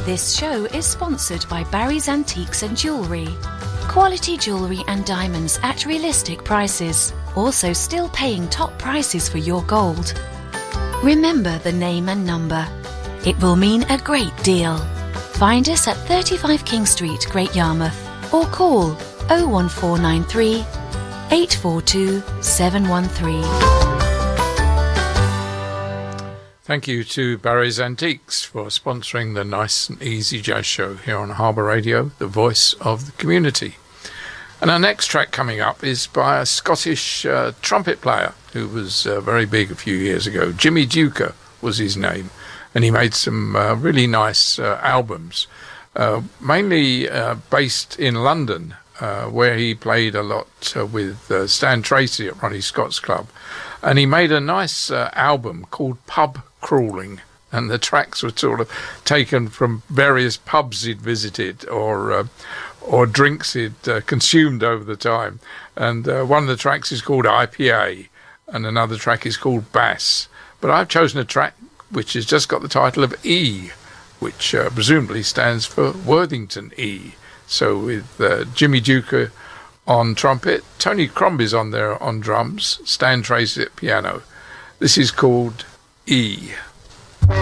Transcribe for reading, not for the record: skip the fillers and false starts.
This show is sponsored by Barry's Antiques and Jewellery. Quality jewellery and diamonds at realistic prices. Also still paying top prices for your gold. Remember the name and number. It will mean a great deal. Find us at 35 King Street, Great Yarmouth, or call 01493 842 713. Thank you to Barry's Antiques for sponsoring the Nice and Easy Jazz Show here on Harbour Radio, the voice of the community. And our next track coming up is by a Scottish trumpet player who was very big a few years ago. Jimmy Duker was his name, and he made some really nice albums, mainly based in London, where he played a lot with Stan Tracy at Ronnie Scott's Club. And he made a nice album called Pub Crawling, and the tracks were sort of taken from various pubs he'd visited or drinks he'd consumed over the time. And one of the tracks is called IPA, and another track is called Bass. But I've chosen a track which has just got the title of E, which presumably stands for Worthington E. So with Jimmy Duker on trumpet, Tony Crombie's on there on drums, Stan Tracy at piano. This is called E.